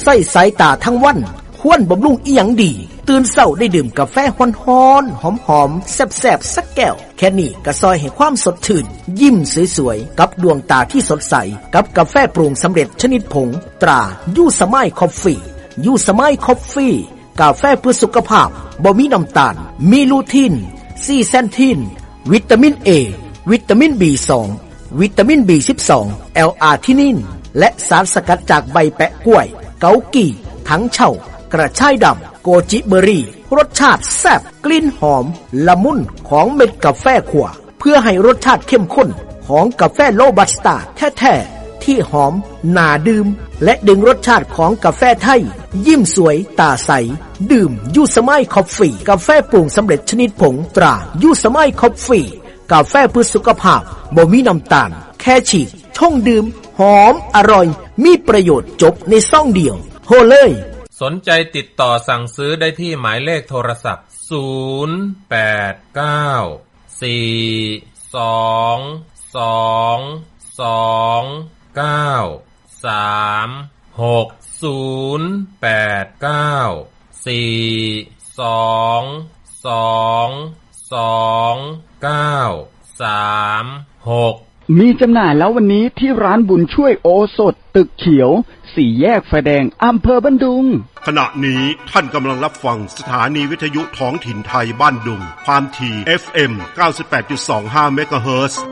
ใส่สายตาทั้งวันควรบำรุงอีหยังดีตื่นเช้าได้ดื่มกาแฟฮ้อนๆหอมๆแซ่บๆสักแก้วแค่นี้ก็ซอยให้ความสดชื่นยิ้มสวยๆกับดวงตาที่สดใสกับกาแฟปรุงสำเร็จชนิดผงตรายูสมายคอฟฟี่ยูสมายคอฟฟี่กาแฟเพื่อสุขภาพบ่มีน้ำตาลมีลูทีนซีแซนทินวิตามิน A วิตามิน B2 วิตามิน B12 L-อาร์ทินินและสารสกัดจากใบแปะกล้วยเกากี่ถังเช่ากระชายดำโกจิเบอรี่รสชาติแซ่บกลิ่นหอมละมุนของเม็ดกาแฟขั่วเพื่อให้รสชาติเข้มข้นของกาแฟโรบัสต้าแท้ๆที่หอมน่าดื่มและดึงรสชาติของกาแฟไทยยิ้มสวยตาใสดื่มยูสมายคอฟฟี่กาแฟปรุงสำเร็จชนิดผงตรายูสมายคอฟฟี่กาแฟเพื่อสุขภาพบ่มีน้ำตาลแค่ฉีดช่องดื่มหอมอร่อยมีประโยชน์จบในซองเดียวโหเลยสนใจติดต่อสั่งซื้อได้ที่หมายเลขโทรศัพท์มีจำหน่ายแล้ววันนี้ที่ร้านบุญช่วยโอสถตึกเขียว4 แยกไฟแดงอำเภอบ้านดุงขณะนี้ท่านกำลังรับฟังสถานีวิทยุท้องถิ่นไทยบ้านดุงความถี่ FM 98.25 เมกะเฮิรตซ์